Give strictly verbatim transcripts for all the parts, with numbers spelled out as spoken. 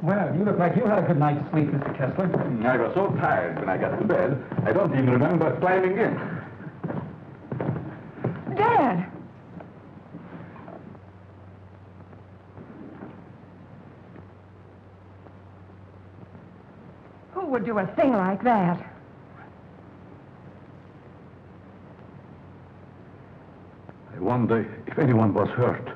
Well, you look like you had a good night's sleep, Mister Kessler. I was so tired when I got to bed, I don't even remember climbing in. Dad! Who would do a thing like that? I wonder if anyone was hurt.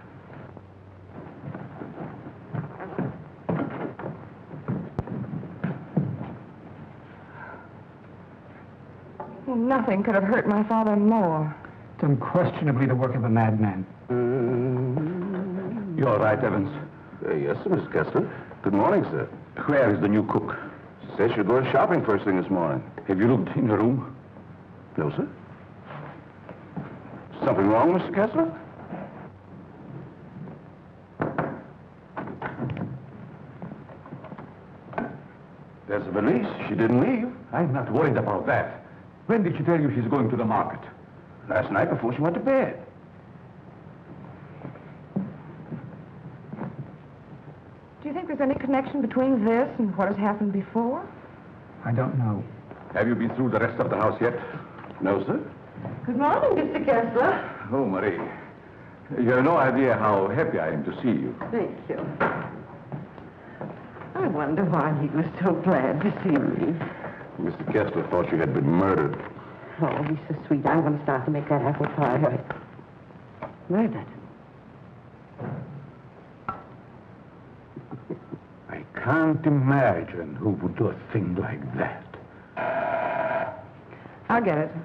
Well, nothing could have hurt my father more. It's unquestionably the work of a madman. You all right, Evans? Uh, yes, sir, Mister Kessler. Good morning, sir. Where is the new cook? She said she'd go shopping first thing this morning. Have you looked in the room? No, sir. Something wrong, Mister Kessler? There's a valise. She didn't leave. I'm not worried about that. When did she tell you she's going to the market? Last night before she went to bed. Do you think there's any connection between this and what has happened before? I don't know. Have you been through the rest of the house yet? No, sir. Good morning, Mister Kessler. Oh, Marie. You have no idea how happy I am to see you. Thank you. I wonder why he was so glad to see me. Mister Kessler thought you had been murdered. Oh, he's so sweet. I'm going to start to make that apple pie. Right. Murdered. I can't imagine who would do a thing like that. I'll get it.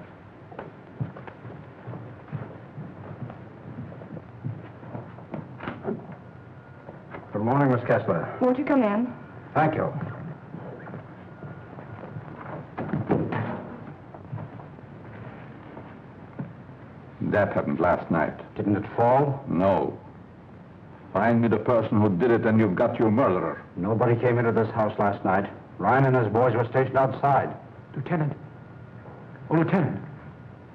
Good morning, Miss Kessler. Won't you come in? Thank you. That happened last night. Didn't it fall? No. Find me the person who did it and you've got your murderer. Nobody came into this house last night. Ryan and his boys were stationed outside. Lieutenant. Oh, Lieutenant.